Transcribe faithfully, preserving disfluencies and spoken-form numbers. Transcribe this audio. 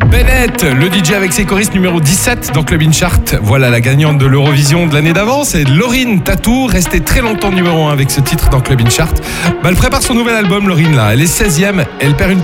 Bennett, le D J avec ses choristes numéro dix-sept dans Club In Chart. Voilà la gagnante de l'Eurovision de l'année d'avant, c'est Lauryn Tatou, restée très longtemps numéro un avec ce titre dans Club In Chart. Bah, elle prépare son nouvel album, Lauryn, là. Elle est seizième, elle perd une